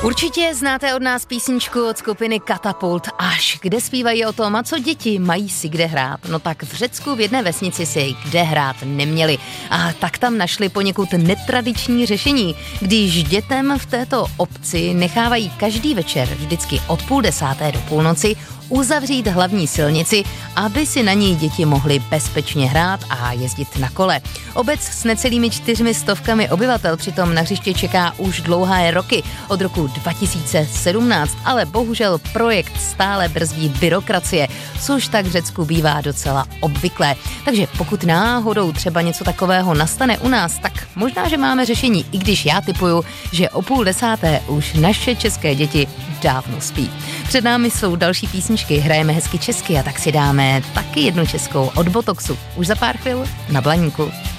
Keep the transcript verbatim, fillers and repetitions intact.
Určitě znáte od nás písničku od skupiny Katapult Až, kde zpívají o tom, a co děti mají si kde hrát. No tak v Řecku v jedné vesnici si kde hrát neměli. A tak tam našli poněkud netradiční řešení, když dětem v této obci nechávají každý večer, vždycky od půl desáté do půlnoci, uzavřít hlavní silnici, aby si na ní děti mohly bezpečně hrát a jezdit na kole. Obec s necelými čtyřmi stovkami obyvatel přitom na hřiště čeká už dlouhé roky, od roku dva tisíce sedmnáct, ale bohužel projekt stále brzdí byrokracie, což tak v Řecku bývá docela obvyklé. Takže pokud náhodou třeba něco takového nastane u nás, tak možná, že máme řešení, i když já tipuju, že o půl desáté už naše české děti dávno spí. Před námi jsou další písničky, hrajeme hezky česky a tak si dáme taky jednu českou od Botoxu. Už za pár chvil na Blaníku.